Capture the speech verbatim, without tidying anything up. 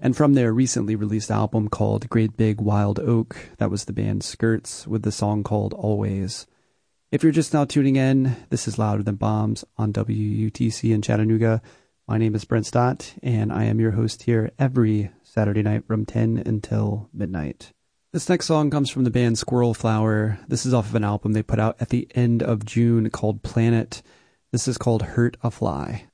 And from their recently released album called Great Big Wild Oak, that was the band Skirts with the song called Always. If you're just now tuning in, this is Louder Than Bombs on W U T C in Chattanooga. My name is Brent Stott, and I am your host here every Saturday night from ten until midnight. This next song comes from the band Squirrel Flower. This is off of an album they put out at the end of June called Planet. This is called Hurt a Fly.